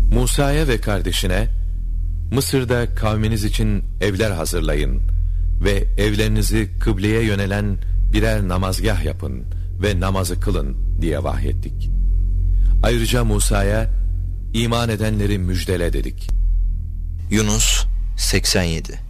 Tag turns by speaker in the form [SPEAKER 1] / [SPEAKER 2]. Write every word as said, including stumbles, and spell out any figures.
[SPEAKER 1] Musa'ya ve kardeşine, Mısır'da kavminiz için evler hazırlayın ve evlerinizi kıbleye yönelen birer namazgah yapın ve namazı kılın diye vahyettik. Ayrıca Musa'ya iman edenleri müjdele dedik.
[SPEAKER 2] Yunus seksen yedi.